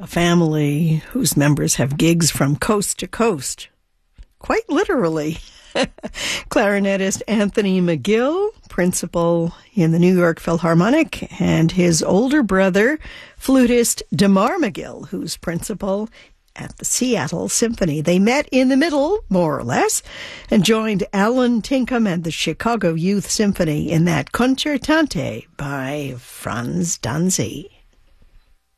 a family whose members have gigs from coast to coast. Quite literally. Clarinetist Anthony McGill, principal in the New York Philharmonic, and his older brother, flutist DeMar McGill, who's principal at the Seattle Symphony. They met in the middle, more or less, and joined Alan Tinkham and the Chicago Youth Symphony in that Concertante by Franz Danzig.